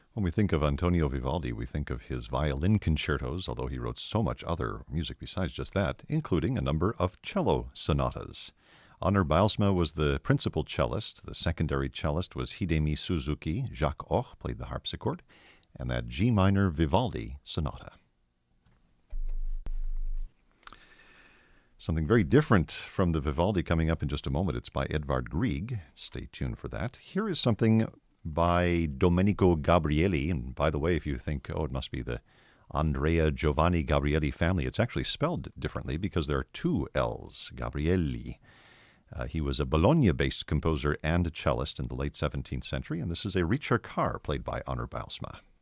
When we think of Antonio Vivaldi, we think of his violin concertos, although he wrote so much other music besides just that, including a number of cello sonatas. Honor Bylsma was the principal cellist. The secondary cellist was Hidemi Suzuki. Jacques Hoch played the harpsichord, and that G minor Vivaldi sonata. Something very different from the Vivaldi coming up in just a moment. It's by Edvard Grieg. Stay tuned for that. Here is something by Domenico Gabrieli. And by the way, if you think, oh, it must be the Andrea Giovanni Gabrieli family, it's actually spelled differently because there are two L's, Gabrieli. He was a Bologna-based composer and cellist in the late 17th century, and this is a ricercar played by Honor Bylsma.